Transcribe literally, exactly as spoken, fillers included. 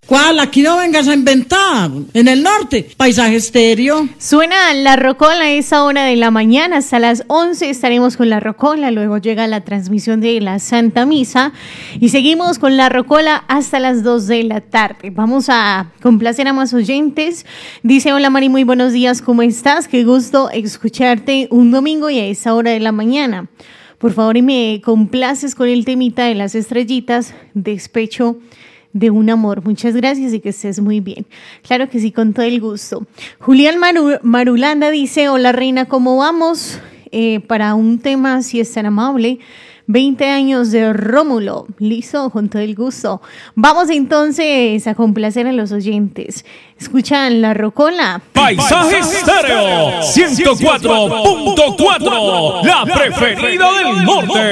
¿Cuál? Aquí no vengas a inventar. En el norte, Paisaje Estéreo. Suena La Rocola a esa hora de la mañana. Hasta las once estaremos con La Rocola. Luego llega la transmisión de la Santa Misa. Y seguimos con La Rocola hasta las dos de la tarde. Vamos a complacer a más oyentes. Dice, hola Mari, muy buenos días. ¿Cómo estás? Qué gusto escucharte un domingo y a esa hora de la mañana. Por favor, y me complaces con el temita de las estrellitas, Despecho de un amor. Muchas gracias y que estés muy bien. Claro que sí, con todo el gusto. Julián Maru- Marulanda dice, hola Reina, ¿cómo vamos? Eh, para un tema, si es tan amable, veinte años de Rómulo. Listo, con todo el gusto. Vamos entonces a complacer a los oyentes. Escuchan La Rocola. Paisaje Estéreo ciento cuatro punto cuatro, la preferida del norte.